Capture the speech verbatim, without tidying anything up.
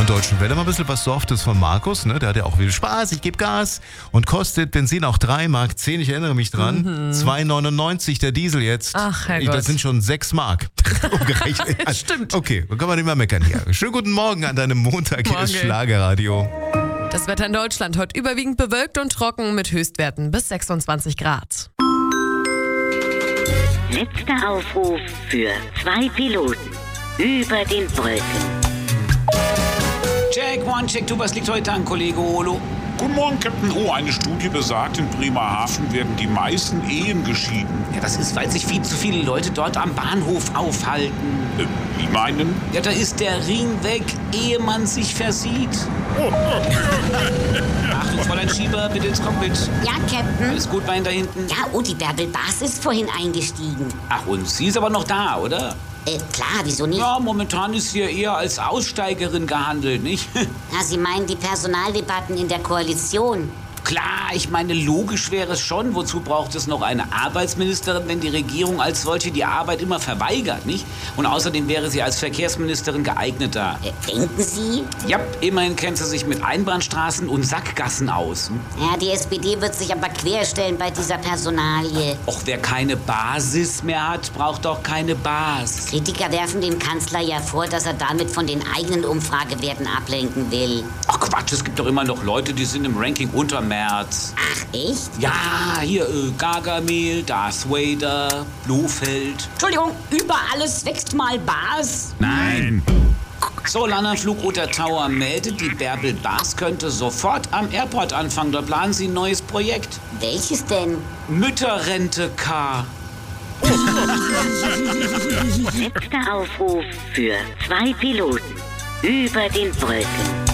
Deutschen Welle mal ein bisschen was Softes von Markus, ne? Der hat ja auch viel Spaß, ich gebe Gas und kostet Benzin auch drei Mark zehn, ich erinnere mich dran. Mhm. zwei neunundneunzig der Diesel jetzt. Ach, Herrgott. Das sind schon sechs Mark. Umgerechnet. Das stimmt. Okay, dann kann man nicht mehr meckern hier. Schönen guten Morgen an deinem Montag, hier ist Schlagerradio. Das Wetter in Deutschland heute überwiegend bewölkt und trocken mit Höchstwerten bis sechsundzwanzig Grad. Letzter Aufruf für zwei Piloten über den Wolken. Check, one, check, two, was liegt heute an, Kollege Olo? Guten Morgen, Captain O. Eine Studie besagt, in Bremerhaven werden die meisten Ehen geschieden. Ja, das ist, weil sich viel zu viele Leute dort am Bahnhof aufhalten. Äh, wie meinen? Ja, da ist der Ring weg, ehe man sich versieht. Achtung, Fräulein Schieber, bitte ins Cockpit. Ja, Captain. Alles gut bei Ihnen da hinten? Ja, oh, die Bärbel Bas ist vorhin eingestiegen. Ach, und sie ist aber noch da, oder? Äh, klar, wieso nicht? Ja, momentan ist sie ja eher als Aussteigerin gehandelt, nicht? Ja, Sie meinen die Personaldebatten in der Koalition? Klar, ich meine, logisch wäre es schon. Wozu braucht es noch eine Arbeitsministerin, wenn die Regierung als solche die Arbeit immer verweigert, nicht? Und außerdem wäre sie als Verkehrsministerin geeigneter. Äh, denken Sie? Ja, immerhin kennt sie sich mit Einbahnstraßen und Sackgassen aus. Hm? Ja, die S P D wird sich aber querstellen bei dieser Personalie. Och, wer keine Basis mehr hat, braucht auch keine Bas. Kritiker werfen dem Kanzler ja vor, dass er damit von den eigenen Umfragewerten ablenken will. Ach Quatsch, es gibt doch immer noch Leute, die sind im Ranking unter Merz. Ach, echt? Ja, hier äh, Gargamel, Darth Vader, Blofeld. Entschuldigung, über alles wächst mal Bas. Nein. So, Landernflugroute Tower meldet, die Bärbel Bas könnte sofort am Airport anfangen. Dort planen sie ein neues Projekt. Welches denn? Mütterrente K. Letzter Aufruf für zwei Piloten über den Wolken.